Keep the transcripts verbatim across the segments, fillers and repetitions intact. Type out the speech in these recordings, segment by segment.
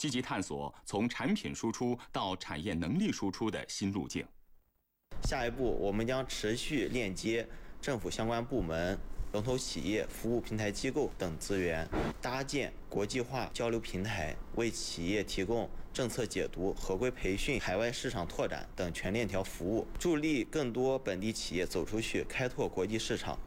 积极探索从产品输出到产业能力输出的新路径。 下一步，我们将持续链接政府相关部门、龙头企业、服务平台机构等资源，搭建国际化交流平台，为企业提供政策解读、合规培训、海外市场拓展等全链条服务，助力更多本地企业走出去，开拓国际市场。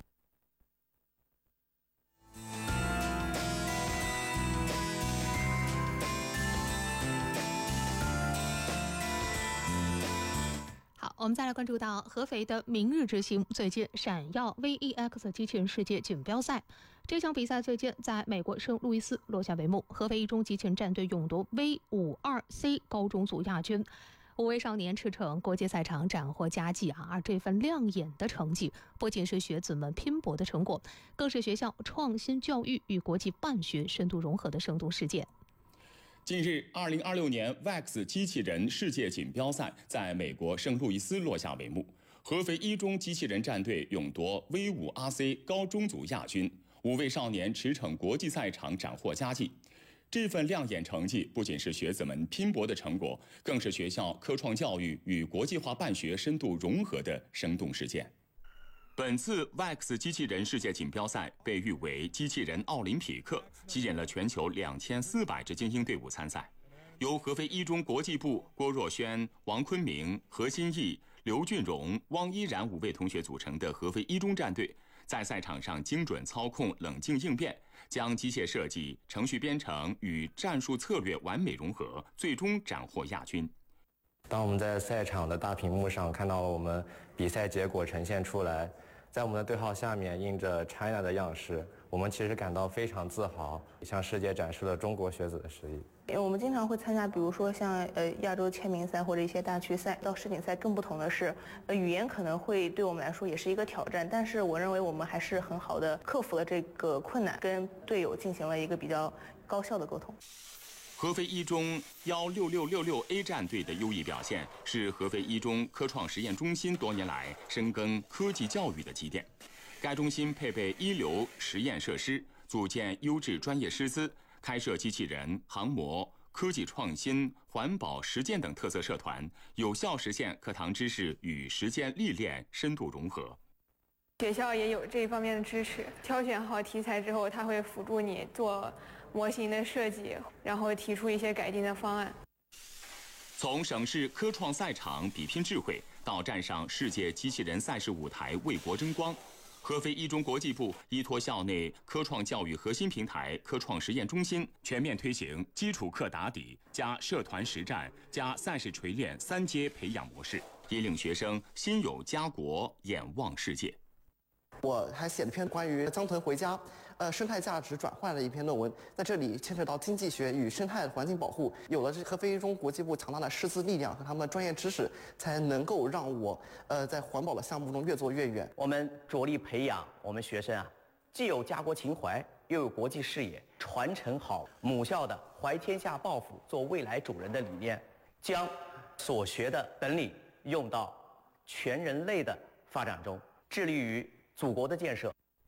我们再来关注到合肥的明日之星最近闪耀 V E X 机器人世界锦标赛。这场比赛最近在美国圣路易斯落下帷幕，合肥一中机器人战队勇夺 V 五二 C 高中组亚军。五位少年驰骋国际赛场斩获佳绩啊！而这份亮眼的成绩，不仅是学子们拼搏的成果，更是学校创新教育与国际办学深度融合的生动实践。 近日，二零二六年 V E X 机器人世界锦标赛在美国圣路易斯落下帷幕。合肥一中机器人战队勇夺 V 五 R C 高中组亚军，五位少年驰骋国际赛场斩获佳绩。这份亮眼成绩不仅是学子们拼搏的成果，更是学校科创教育与国际化办学深度融合的生动实践。本次 V E X 机器人世界锦标赛被誉为机器人奥林匹克，吸引了全球两千四百支精英队伍参赛。由合肥一中国际部郭若轩、王坤明、何新义、刘俊荣、汪依然五位同学组成的合肥一中战队，在赛场上精准操控、冷静应变，将机械设计、程序编程与战术策略完美融合，最终斩获亚军。 当我们在赛场的大屏幕上看到了我们比赛结果呈现出来，在我们的对号下面印着 China 的样式，我们其实感到非常自豪，向世界展示了中国学子的实力。 因为我们经常会参加，比如说像呃亚洲签名赛或者一些大区赛，到世锦赛更不同的是，呃语言可能会对我们来说也是一个挑战，但是我认为我们还是很好的克服了这个困难，跟队友进行了一个比较高效的沟通。 合肥一中一六六六六 A 战队的优异表现，是合肥一中科创实验中心多年来深耕科技教育的积淀。该中心配备一流实验设施，组建优质专业师资，开设机器人、航模、科技创新、环保实践等特色社团，有效实现课堂知识与实践历练深度融合。 学校也有这一方面的支持，挑选好题材之后，它会辅助你做模型的设计，然后提出一些改进的方案。 从省市科创赛场比拼智慧，到站上世界机器人赛事舞台为国争光，合肥一中国际部依托校内科创教育核心平台科创实验中心，全面推行基础课打底加社团实战加赛事锤炼三阶培养模式，引领学生心有家国，眼望世界。 我还写了篇关于江豚回家，呃，生态价值转换的一篇论文，在这里牵扯到经济学与生态环境保护。有了这合肥一中国际部强大的师资力量和他们的专业知识，才能够让我呃在环保的项目中越做越远。 我们着力培养我们学生啊，既有家国情怀，又有国际视野，传承好母校的怀天下抱负、做未来主人的理念，将所学的本领用到全人类的发展中，致力于祖国的建设。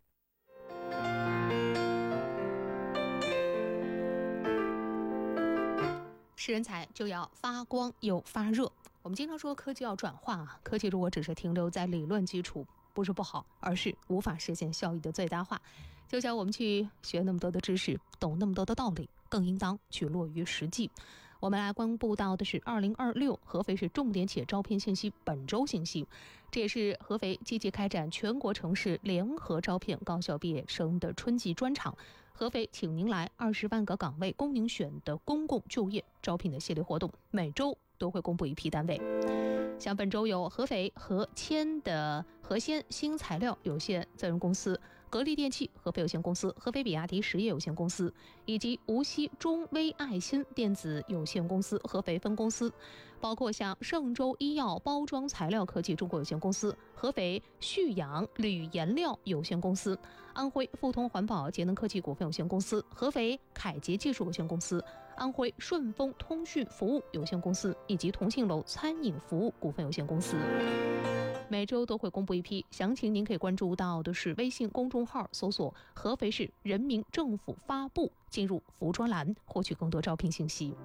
是人才就要发光又发热。我们经常说科技要转化啊，科技如果只是停留在理论基础，不是不好，而是无法实现效益的最大化。就像我们去学那么多的知识，懂那么多的道理，更应当去落于实际。我们来公布到的是二零二六合肥市重点企业招聘信息本周信息，这也是合肥积极开展全国城市联合招聘高校毕业生的春季专场。合肥请您来二十万个岗位供您选的公共就业招聘的系列活动，每周都会公布一批单位。像本周有合肥合谦的合先新材料有限责任公司、格力电器合肥有限公司、合肥比亚迪实业有限公司，以及无锡中微爱心电子有限公司合肥分公司，包括像嵊州医药包装材料科技中国有限公司、合肥旭阳铝颜料有限公司、安徽富通环保节能科技股份有限公司、合肥凯捷技术有限公司、安徽顺丰通讯服务有限公司以及同庆楼餐饮服务股份有限公司。每周都会公布一批，详情您可以关注到的是微信公众号，搜索合肥市人民政府发布，进入服务专栏获取更多招聘信息。